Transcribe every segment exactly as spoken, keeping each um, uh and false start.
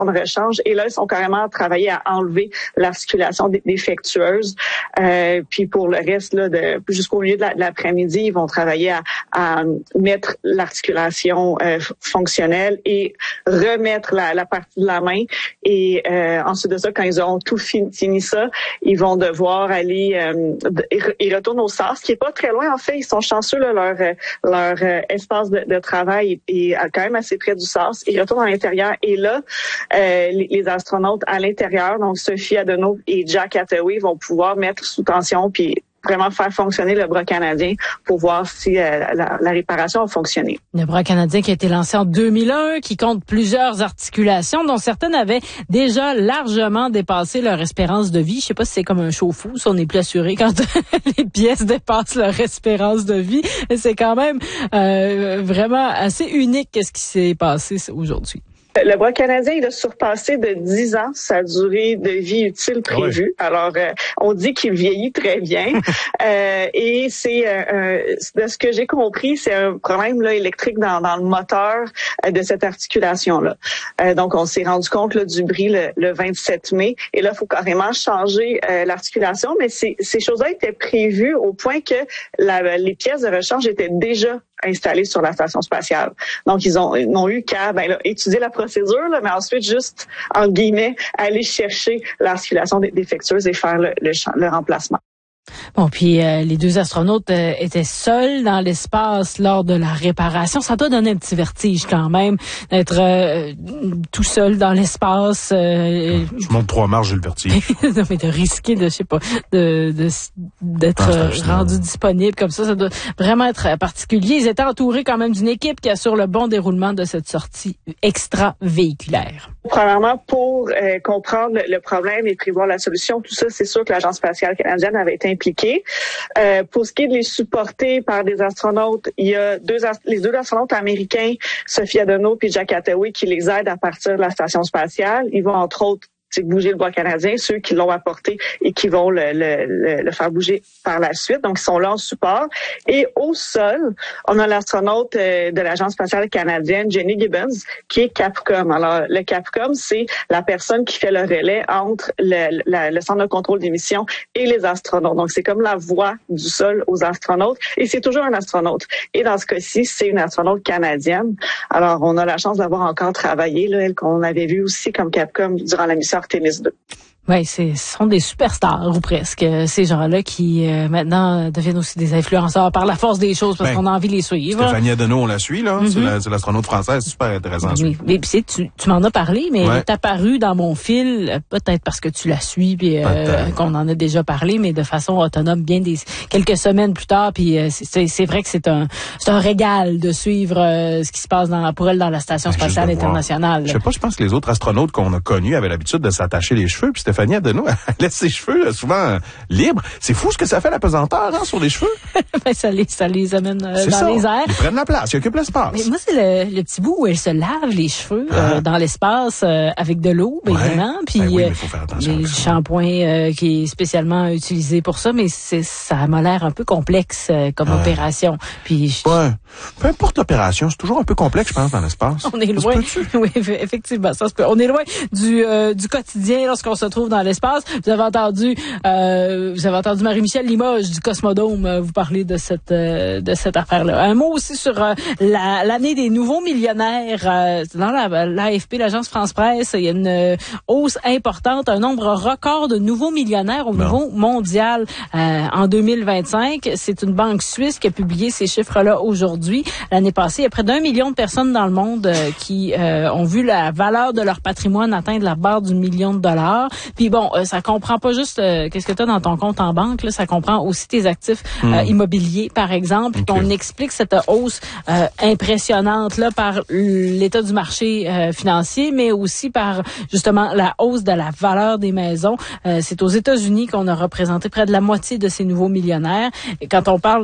de rechange. Et là, ils sont carrément travaillés à enlever l'articulation défectueuse. Euh, puis pour le reste, là, de, jusqu'au milieu de, la, de l'après-midi, ils vont travailler à, à mettre l'articulation euh, fonctionnelle et remettre la, la partie de la main. Et euh, ensuite de ça, quand ils auront tout fini, fini ça, ils vont devoir aller, euh, ils retournent au S A S, qui est pas très loin en fait. Ils sont chanceux, là, leur leur euh, espace de, de travail est, est quand même assez près du S A S. Ils retournent à l'intérieur et là, euh, les, les astronautes à l'intérieur, donc Sophie Adenau et Jack Hathaway, vont pouvoir mettre sous tension puis vraiment faire fonctionner le bras canadien pour voir si euh, la, la réparation a fonctionné. Le bras canadien qui a été lancé en deux mille un, qui compte plusieurs articulations, dont certaines avaient déjà largement dépassé leur espérance de vie. Je sais pas si c'est comme un show fou, si on est plus assuré quand les pièces dépassent leur espérance de vie. Mais c'est quand même euh, vraiment assez unique qu'est-ce qui s'est passé aujourd'hui. Le bras canadien, il a surpassé de dix ans sa durée de vie utile prévue. Ouais. Alors, euh, on dit qu'il vieillit très bien. euh, et c'est, euh, de ce que j'ai compris, c'est un problème là électrique dans, dans le moteur euh, de cette articulation-là. Euh, donc, on s'est rendu compte là, du bris le, le vingt-sept mai. Et là, il faut carrément changer euh, l'articulation. Mais ces, ces choses-là étaient prévues au point que la, les pièces de rechange étaient déjà installés sur la station spatiale. Donc, ils ont, ils n'ont eu qu'à ben, là, étudier la procédure, là, mais ensuite, juste, en guillemets, aller chercher l'articulation défectueuse et faire le, le, le remplacement. Bon, puis euh, les deux astronautes euh, étaient seuls dans l'espace lors de la réparation. Ça doit donner un petit vertige quand même, d'être euh, tout seul dans l'espace. Euh, je monte trois marches, j'ai le vertige. Non, mais de risquer de, je sais pas, de, de d'être euh, rendu disponible comme ça, ça doit vraiment être particulier. Ils étaient entourés quand même d'une équipe qui assure le bon déroulement de cette sortie extravéhiculaire. Premièrement, pour euh, comprendre le problème et prévoir la solution, tout ça, c'est sûr que l'Agence spatiale canadienne avait été impliquée. Euh, pour ce qui est de les supporter par des astronautes, il y a deux les deux astronautes américains, Sophie Adenau et Jack Hathaway, qui les aident à partir de la station spatiale. Ils vont entre autres c'est bouger le bras canadien, ceux qui l'ont apporté et qui vont le, le, le, le faire bouger par la suite. Donc, ils sont là en support. Et au sol, on a l'astronaute euh, de l'Agence spatiale canadienne, Jenny Gibbons, qui est Capcom. Alors, le Capcom, c'est la personne qui fait le relais entre le, le, le centre de contrôle des missions et les astronautes. Donc, c'est comme la voix du sol aux astronautes. Et c'est toujours un astronaute. Et dans ce cas-ci, c'est une astronaute canadienne. Alors, on a la chance d'avoir encore travaillé, là, elle qu'on avait vu aussi comme Capcom durant la mission Artemis deux. Oui, ce sont des superstars ou presque, ces gens-là qui euh, maintenant deviennent aussi des influenceurs par la force des choses parce ben, qu'on a envie de les suivre. Stéphanie Adenau, on la suit, là. Mm-hmm. C'est, la, c'est l'astronaute française, super intéressant. Oui, mais tu, tu m'en as parlé, mais ouais. Elle est apparue dans mon fil, peut-être parce que tu la suis, puis euh, qu'on en a déjà parlé, mais de façon autonome, bien des quelques semaines plus tard. Puis euh, c'est, c'est vrai que c'est un c'est un régal de suivre euh, ce qui se passe dans, pour elle dans la Station spatiale ben, internationale. Je sais pas, je pense que les autres astronautes qu'on a connus avaient l'habitude de s'attacher les cheveux, puis Stéphanie Adenau, elle laisse ses cheveux là, souvent euh, libres. C'est fou ce que ça fait la pesanteur hein, sur les cheveux. Ben, ça les ça les amène euh, dans ça. les airs. Ils prennent la place, ils occupent l'espace. Mais moi c'est le, le petit bout où elle se lave les cheveux ah. euh, dans l'espace euh, avec de l'eau, bien évidemment. Puis ben oui, euh, mais faut faire attention le shampoing euh, qui est spécialement utilisé pour ça, mais c'est ça m'a l'air un peu complexe euh, comme ouais. opération. Puis je... ouais. Peu importe l'opération, c'est toujours un peu complexe, je pense, dans l'espace. On est loin. Oui, effectivement, ça se peut. On est loin du euh, du quotidien lorsqu'on se trouve dans l'espace. Vous avez entendu, euh, vous avez entendu Marie-Michel Limoges du Cosmodome euh, vous parler de cette euh, de cette affaire-là. Un mot aussi sur euh, la, l'année des nouveaux millionnaires. Euh, dans la, l'A F P, l'agence France Presse, il y a une euh, hausse importante, un nombre record de nouveaux millionnaires au non. niveau mondial euh, en deux mille vingt-cinq. C'est une banque suisse qui a publié ces chiffres-là aujourd'hui. L'année passée, il y a près d'un million de personnes dans le monde euh, qui euh, ont vu la valeur de leur patrimoine atteindre la barre du million de dollars. Puis bon, euh, ça comprend pas juste euh, qu'est-ce que tu as dans ton compte en banque, là, ça comprend aussi tes actifs mmh. euh, immobiliers, par exemple. Okay. On explique cette hausse euh, impressionnante là par l'état du marché euh, financier, mais aussi par justement la hausse de la valeur des maisons. Euh, c'est aux États-Unis qu'on a représenté près de la moitié de ces nouveaux millionnaires. Et quand on parle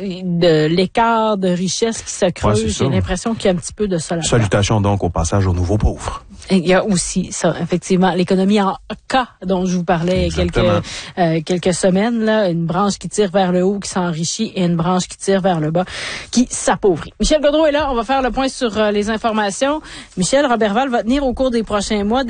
de l'écart de richesse qui se creuse, ouais, j'ai l'impression qu'il y a un petit peu de ça là-dedans. Salutations donc au passage aux nouveaux pauvres. Il y a aussi ça, effectivement, l'économie en K dont je vous parlais Exactement. quelques euh, quelques semaines, là, une branche qui tire vers le haut, qui s'enrichit, et une branche qui tire vers le bas, qui s'appauvrit. Michel Gaudreault est là, on va faire le point sur euh, les informations. Michel, Roberval va tenir au cours des prochains mois